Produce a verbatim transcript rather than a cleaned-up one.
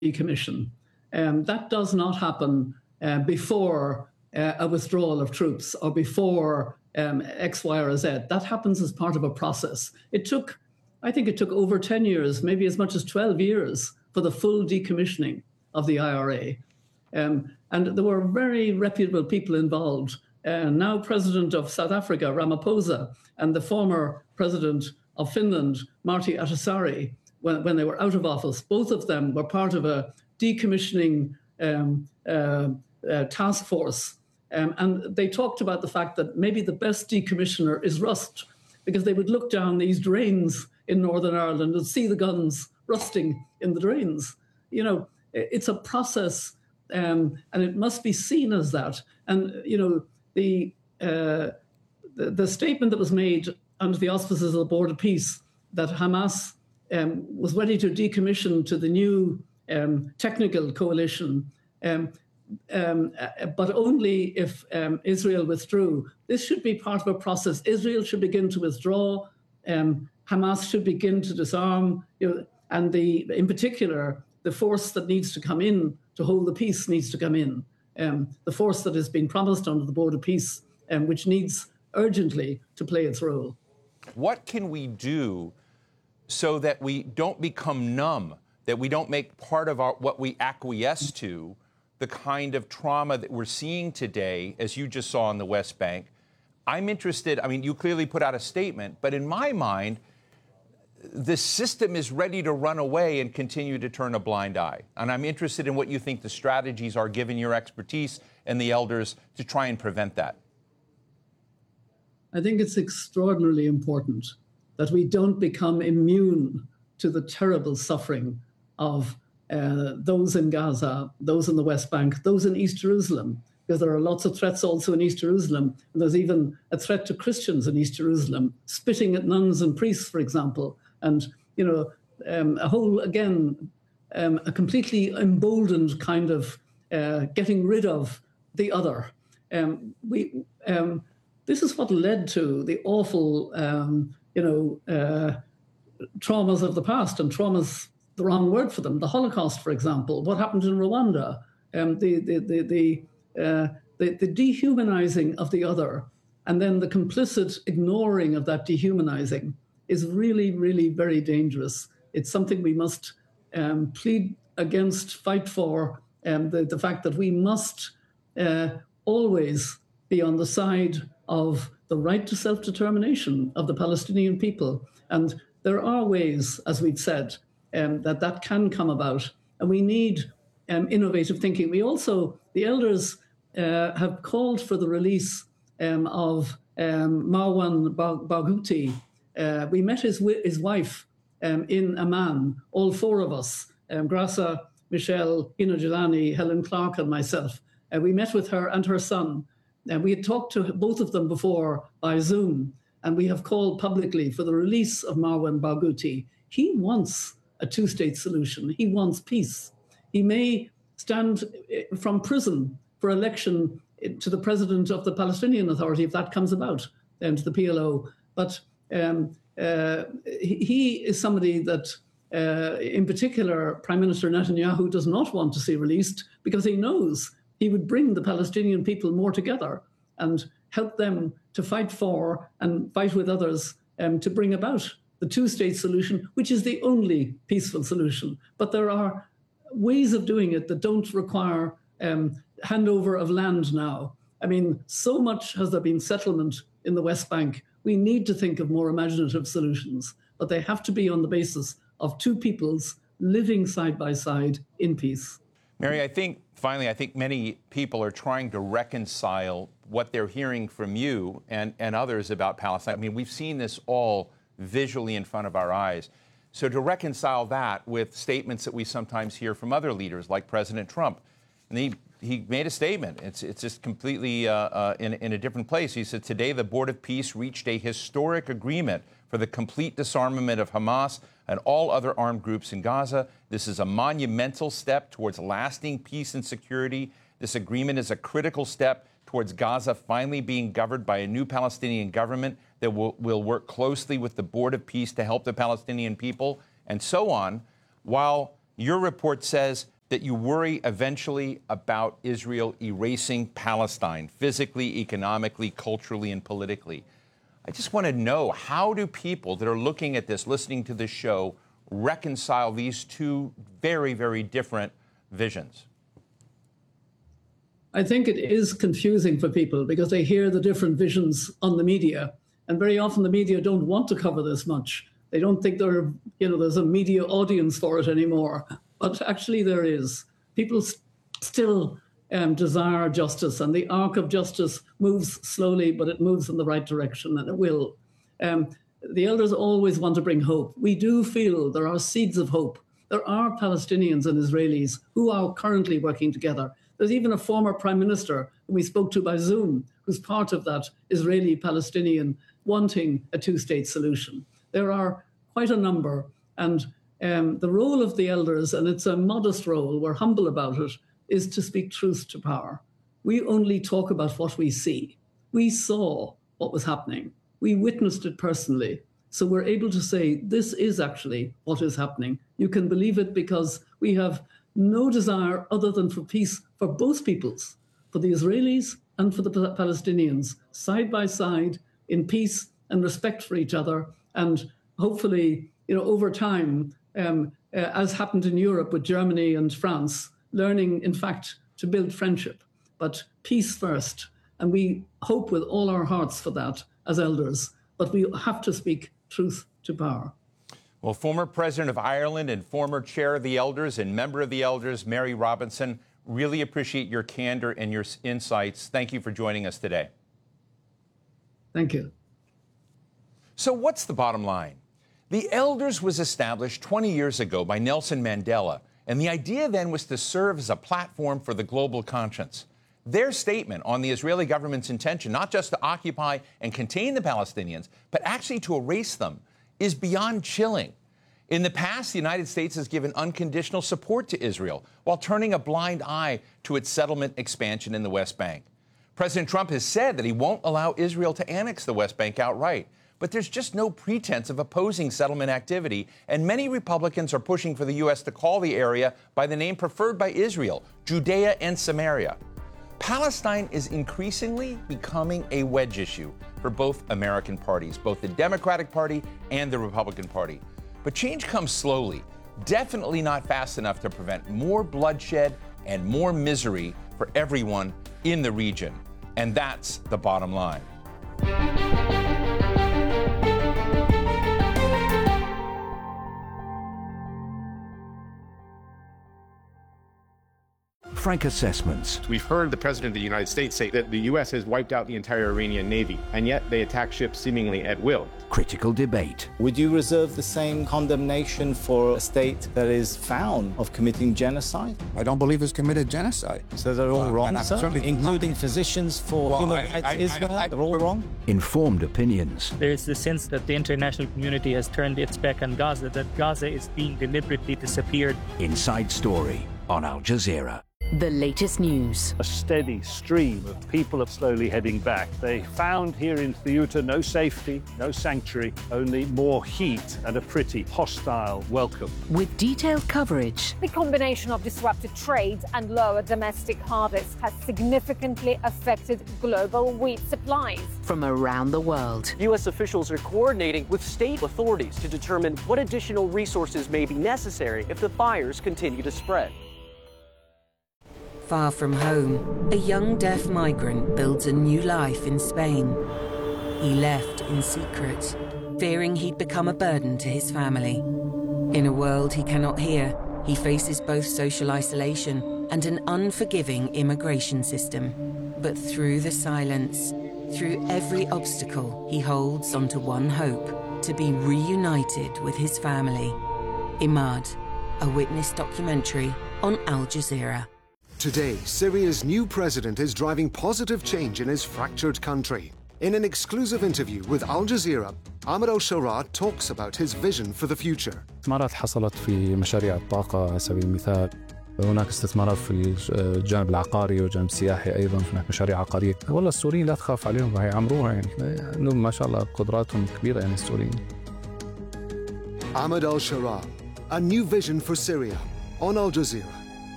decommission. Um, that does not happen uh, before uh, a withdrawal of troops or before um, X, Y, or Z. That happens as part of a process. It took, I think it took over ten years, maybe as much as twelve years for the full decommissioning of the I R A. Um, and there were very reputable people involved. Uh, now President of South Africa, Ramaphosa, and the former President of Finland, Martti Ahtisaari, when, when they were out of office, both of them were part of a decommissioning um, uh, uh, task force. Um, and they talked about the fact that maybe the best decommissioner is rust, because they would look down these drains in Northern Ireland and see the guns rusting in the drains. You know, it's a process, um, and it must be seen as that. And, you know, the, uh, the, the statement that was made under the auspices of the Board of Peace that Hamas um, was ready to decommission to the new um, technical coalition, um, um, uh, but only if um, Israel withdrew. This should be part of a process. Israel should begin to withdraw. Um, Hamas should begin to disarm. You know, and the, in particular, the force that needs to come in to hold the peace needs to come in. Um, the force that has been promised under the Board of Peace, um, which needs urgently to play its role. What can we do so that we don't become numb, that we don't make part of our, what we acquiesce to, the kind of trauma that we're seeing today, as you just saw on the West Bank? I'm interested, I mean, you clearly put out a statement, but in my mind, the system is ready to run away and continue to turn a blind eye. And I'm interested in what you think the strategies are, given your expertise and the elders, to try and prevent that. I think it's extraordinarily important that we don't become immune to the terrible suffering of uh, those in Gaza, those in the West Bank, those in East Jerusalem, because there are lots of threats also in East Jerusalem. And there's even a threat to Christians in East Jerusalem, spitting at nuns and priests, for example. And, you know, um, a whole, again, um, a completely emboldened kind of uh, getting rid of the other. Um, we, um, this is what led to the awful, um, you know, uh, traumas of the past, and traumas, the wrong word for them. The Holocaust, for example, what happened in Rwanda, um, the, the, the, the, uh, the, the dehumanizing of the other, and then the complicit ignoring of that dehumanizing is really, really very dangerous. It's something we must um, plead against, fight for, um, the, the fact that we must uh, always be on the side of the right to self-determination of the Palestinian people. And there are ways, as we've said, um, that that can come about. And we need um, innovative thinking. We also, the elders uh, have called for the release um, of um, Marwan Barghouti. Uh, we met his, his wife um, in Amman, all four of us, um, Grasa, Michelle, Hina Gilani, Helen Clark, and myself. Uh, we met with her and her son. And we had talked to both of them before by Zoom, and we have called publicly for the release of Marwan Barghouti. He wants a two-state solution. He wants peace. He may stand from prison for election to the president of the Palestinian Authority if that comes about, and to the P L O. But um, uh, he is somebody that, uh, in particular, Prime Minister Netanyahu does not want to see released, because he knows he would bring the Palestinian people more together and help them to fight for and fight with others um, to bring about the two-state solution, which is the only peaceful solution. But there are ways of doing it that don't require um, handover of land now. I mean, so much has there been settlement in the West Bank. We need to think of more imaginative solutions, but they have to be on the basis of two peoples living side by side in peace. Mary, I think, finally, I think many people are trying to reconcile what they're hearing from you and, and others about Palestine. I mean, we've seen this all visually in front of our eyes. So to reconcile that with statements that we sometimes hear from other leaders, like President Trump, and he, he made a statement. It's, it's just completely uh, uh, in, in a different place. He said, today the Board of Peace reached a historic agreement for the complete disarmament of Hamas and all other armed groups in Gaza. This is a monumental step towards lasting peace and security. This agreement is a critical step towards Gaza finally being governed by a new Palestinian government that will, will work closely with the Board of Peace to help the Palestinian people, and so on. While your report says that you worry eventually about Israel erasing Palestine, physically, economically, culturally, and politically. I just want to know, how do people that are looking at this, listening to this show, reconcile these two very, very different visions? I think it is confusing for people because they hear the different visions on the media. And very often the media don't want to cover this much. They don't think there, you know, there's a media audience for it anymore. But actually there is. People st- still um, desire justice, and the arc of justice moves slowly, but it moves in the right direction, and it will. Um, the elders always want to bring hope. We do feel there are seeds of hope. There are Palestinians and Israelis who are currently working together. There's even a former prime minister who we spoke to by Zoom, who's part of that Israeli-Palestinian wanting a two-state solution. There are quite a number, and um, the role of the elders, and it's a modest role, we're humble about it, is to speak truth to power. We only talk about what we see. We saw what was happening. We witnessed it personally. So we're able to say, this is actually what is happening. You can believe it because we have no desire other than for peace for both peoples, for the Israelis and for the Palestinians, side by side, in peace and respect for each other. And hopefully, you know, over time, um, uh, as happened in Europe with Germany and France, learning, in fact, to build friendship, but peace first. And we hope with all our hearts for that as elders, but we have to speak truth to power. Well, former President of Ireland and former Chair of the Elders and member of the Elders, Mary Robinson, really appreciate your candor and your insights. Thank you for joining us today. Thank you. So what's the bottom line? The Elders was established twenty years ago by Nelson Mandela, and the idea then was to serve as a platform for the global conscience. Their statement on the Israeli government's intention, not just to occupy and contain the Palestinians, but actually to erase them, is beyond chilling. In the past, the United States has given unconditional support to Israel while turning a blind eye to its settlement expansion in the West Bank. President Trump has said that he won't allow Israel to annex the West Bank outright, but there's just no pretense of opposing settlement activity, and many Republicans are pushing for the U S to call the area by the name preferred by Israel, Judea and Samaria. Palestine is increasingly becoming a wedge issue for both American parties, both the Democratic Party and the Republican Party. But change comes slowly, definitely not fast enough to prevent more bloodshed and more misery for everyone in the region. And that's the bottom line. Frank Assessments. We've heard the President of the United States say that the U S has wiped out the entire Iranian Navy, and yet they attack ships seemingly at will. Critical debate. Would you reserve the same condemnation for a state that is found of committing genocide? I don't believe it's committed genocide. So they're all Uh, wrong, and sir? certainly- Including physicians for Well, human I- rights I- Israel? I- I- They're all wrong? Informed opinions. There is the sense that the international community has turned its back on Gaza, that Gaza is being deliberately disappeared. Inside Story on Al Jazeera. The latest news. A steady stream of people are slowly heading back. They found here in Ceuta no safety, no sanctuary, only more heat and a pretty hostile welcome. With detailed coverage. The combination of disrupted trade and lower domestic harvests has significantly affected global wheat supplies. From around the world. U S officials are coordinating with state authorities to determine what additional resources may be necessary if the fires continue to spread. Far from home, a young deaf migrant builds a new life in Spain. He left in secret, fearing he'd become a burden to his family. In a world he cannot hear, he faces both social isolation and an unforgiving immigration system. But through the silence, through every obstacle, he holds onto one hope: to be reunited with his family. Imad, a witness documentary on Al Jazeera. Today, Syria's new president is driving positive change in his fractured country. In an exclusive interview with Al Jazeera, Ahmed al-Sharaa talks about his vision for the future. استثمارات حصلت في مشاريع الطاقة على سبيل المثال. هناك استثمارات في الجانب العقاري والجانب السياحي أيضا، هناك مشاريع عقارية. والله السوريين لا تخاف عليهم، هيعمروها يعني. إنهم ما شاء الله قدراتهم كبيرة يعني السوريين. Ahmed al-Sharaa, a new vision for Syria. on Al Jazeera.